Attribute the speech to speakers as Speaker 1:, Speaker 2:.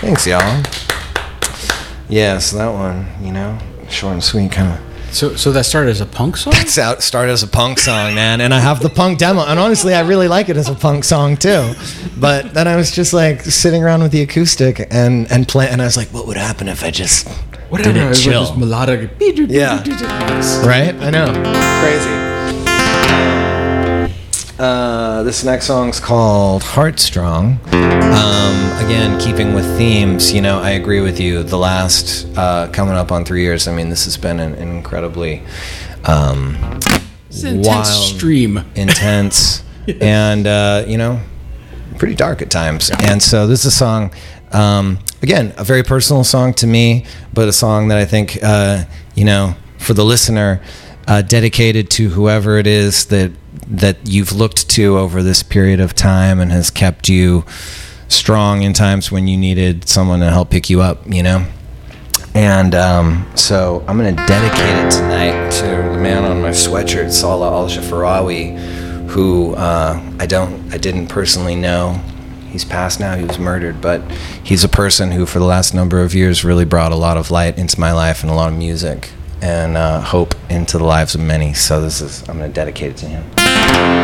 Speaker 1: Thanks, y'all. Yes, that one, short and sweet kind of.
Speaker 2: So that started as a punk song?
Speaker 1: It started as a punk song, man, and I have the punk demo, and honestly, I really like it as a punk song too. But then I was just like sitting around with the acoustic and play, and I was like, what would happen if I just did it chill?
Speaker 2: This melodic.
Speaker 1: Yeah, right. I know, crazy. This next song's called Heartstrong. Again, keeping with themes, I agree with you. The last, coming up on 3 years, I mean, this has been an incredibly
Speaker 2: wild stream.
Speaker 1: Intense, and, pretty dark at times. Yeah. And so this is a song, again, a very personal song to me, but a song that I think, for the listener, dedicated to whoever it is that you've looked to over this period of time and has kept you strong in times when you needed someone to help pick you up, And so I'm going to dedicate it tonight to the man on my sweatshirt, Salah Al-Shafarawi, who I didn't personally know. He's passed now. He was murdered, but he's a person who for the last number of years really brought a lot of light into my life and a lot of music and hope into the lives of many. So I'm going to dedicate it to him.